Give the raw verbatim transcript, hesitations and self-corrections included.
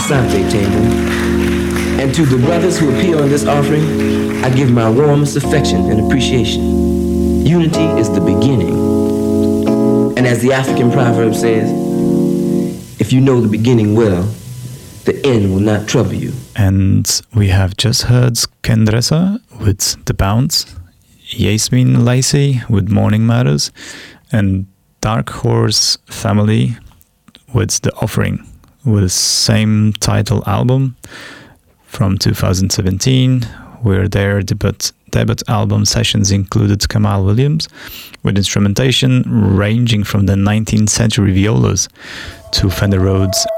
Asante Table. And to the brothers who appear on this offering, I give my warmest affection and appreciation. Unity is the beginning. And as the African proverb says, if you know the beginning well, the end will not trouble you. And we have just heard Kendresa with The Bounce, Yasmin Lacey with Morning Matters, and Dark Horse Family with The Offering, with the same title album from two thousand seventeen, where their debut, debut album sessions included Kamal Williams, with instrumentation ranging from the nineteenth century violas to Fender Rhodes